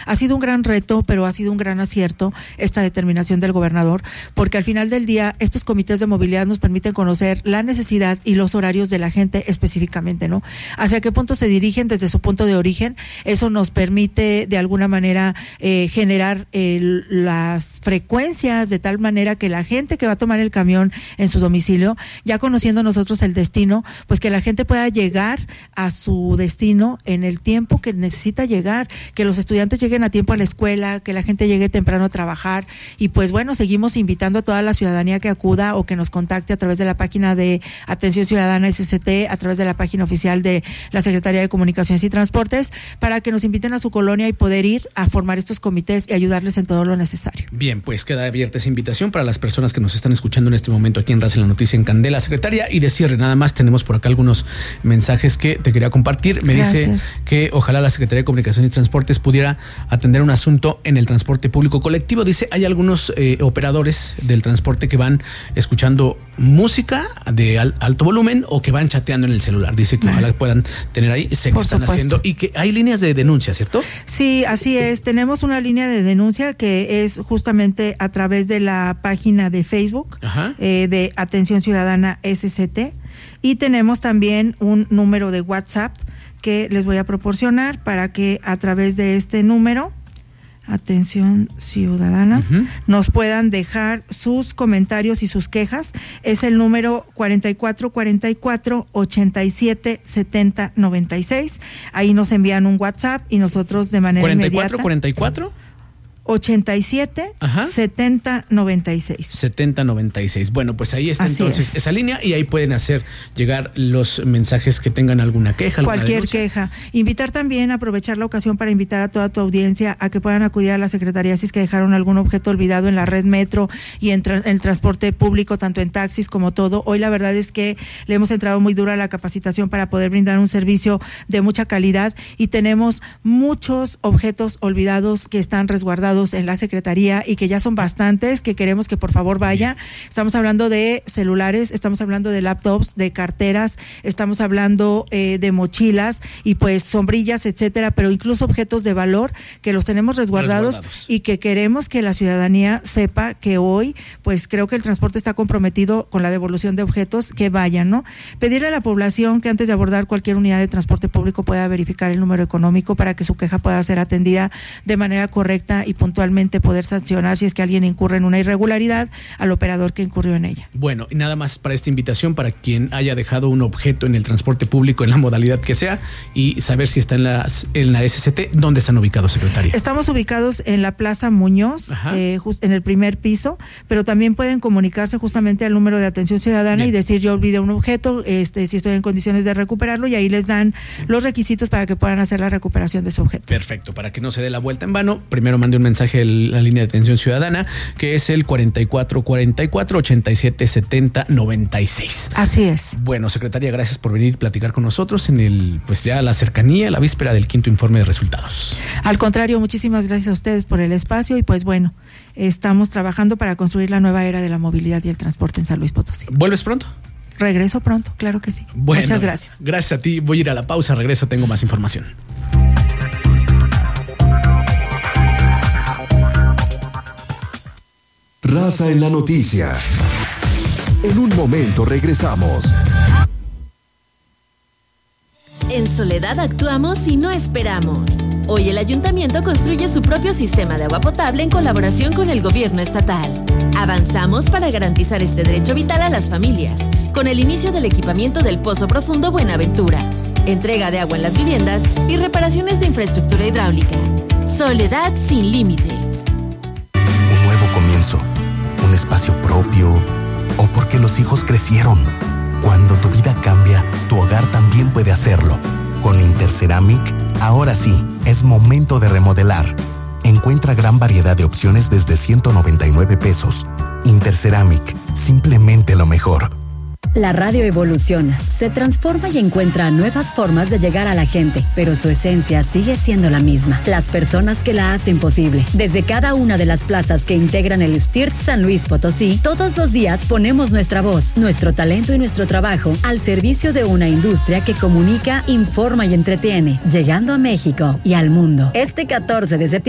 Ha sido un gran reto, pero ha sido un gran acierto esta determinación del gobernador, porque al final del día estos comités de movilidad nos permiten conocer la necesidad y los horarios de la gente específicamente, ¿no? Hacia qué punto se dirigen desde su punto de origen. Eso nos permite de alguna manera generar las frecuencias de tal manera que la gente que va a tomar el camión en su domicilio, ya conociendo nosotros el destino, pues que la gente pueda llegar a su destino en el tiempo que necesita llegar, que los estudiantes lleguen a tiempo a la escuela, que la gente llegue temprano a trabajar. Y pues bueno, seguimos invitando a toda la ciudadanía que acuda o que nos contacte a través de la página de Atención Ciudadana SCT, a través de la página oficial de la Secretaría de Comunicaciones y Transportes, para que nos inviten a su colonia y poder ir a formar estos comités y ayudarles en todo lo necesario. Bien, pues queda abierta esa invitación para las personas que nos están escuchando en este momento aquí en Raza en la Noticia en Candela, secretaria. Y de cierre, nada más tenemos por acá algunos mensajes que te quería compartir. Me dice que ojalá la Secretaría de Comunicación y Transportes pudiera atender un asunto en el transporte público colectivo. Dice, hay algunos operadores del transporte que van escuchando música de alto volumen o que van chateando en el celular. Dice que ojalá puedan tener ahí, sé que están haciendo, y que hay líneas de denuncia, ¿cierto? Sí, así es. Tenemos una línea de denuncia que es justamente a través de la página de Facebook de Atención Ciudadana SCT, y tenemos también un número de WhatsApp que les voy a proporcionar para que a través de este número, Atención Ciudadana, nos puedan dejar sus comentarios y sus quejas. Es el número 4444-877096. Ahí nos envían un WhatsApp y nosotros de manera inmediata. 44. 87 70 96. 70 96. Bueno, pues ahí está entonces esa línea, y ahí pueden hacer llegar los mensajes que tengan alguna queja. Cualquier queja. Invitar también, aprovechar la ocasión para invitar a toda tu audiencia a que puedan acudir a la Secretaría si es que dejaron algún objeto olvidado en la red metro y en el transporte público, tanto en taxis como todo. Hoy la verdad es que le hemos entrado muy duro a la capacitación para poder brindar un servicio de mucha calidad, y tenemos muchos objetos olvidados que están resguardados en la Secretaría y que ya son bastantes, que queremos que por favor vaya. Estamos hablando de celulares, estamos hablando de laptops, de carteras, estamos hablando de mochilas y pues sombrillas, etcétera, pero incluso objetos de valor que los tenemos resguardados y que queremos que la ciudadanía sepa que hoy pues creo que el transporte está comprometido con la devolución de objetos, que vayan, ¿no? Pedirle a la población que antes de abordar cualquier unidad de transporte público pueda verificar el número económico para que su queja pueda ser atendida de manera correcta y puntualmente poder sancionar si es que alguien incurre en una irregularidad al operador que incurrió en ella. Bueno, y nada más para esta invitación, para quien haya dejado un objeto en el transporte público en la modalidad que sea, y saber si está en la SCT. ¿Dónde están ubicados, secretaria? Estamos ubicados en la Plaza Muñoz, en el primer piso, pero también pueden comunicarse justamente al número de Atención Ciudadana y decir, yo olvidé un objeto, si estoy en condiciones de recuperarlo, y ahí les dan los requisitos para que puedan hacer la recuperación de su objeto. Perfecto, para que no se dé la vuelta en vano, primero mande un mensaje a la línea de Atención Ciudadana, que es el 4444-877096. Así es. Bueno, secretaria, gracias por venir a platicar con nosotros en pues ya la cercanía, la víspera del 5º informe de resultados. Al contrario, muchísimas gracias a ustedes por el espacio, y pues bueno, estamos trabajando para construir la nueva era de la movilidad y el transporte en San Luis Potosí. ¿Vuelves pronto? Regreso pronto, claro que sí. Bueno, muchas gracias. Gracias a ti. Voy a ir a la pausa, regreso, tengo más información. Raza en la Noticia. En un momento regresamos. En Soledad actuamos y no esperamos. Hoy el ayuntamiento construye su propio sistema de agua potable en colaboración con el gobierno estatal. Avanzamos para garantizar este derecho vital a las familias, con el inicio del equipamiento del Pozo Profundo Buenaventura, entrega de agua en las viviendas y reparaciones de infraestructura hidráulica. Soledad sin límites. Un nuevo comienzo, un espacio propio, o porque los hijos crecieron. Cuando tu vida cambia, tu hogar también puede hacerlo. Con Interceramic, ahora sí, es momento de remodelar. Encuentra gran variedad de opciones desde 199 pesos. Interceramic, simplemente lo mejor. La radio evoluciona, se transforma y encuentra nuevas formas de llegar a la gente, pero su esencia sigue siendo la misma. Las personas que la hacen posible. Desde cada una de las plazas que integran el STIRT San Luis Potosí, todos los días ponemos nuestra voz, nuestro talento y nuestro trabajo al servicio de una industria que comunica, informa y entretiene, llegando a México y al mundo. Este 14 de septiembre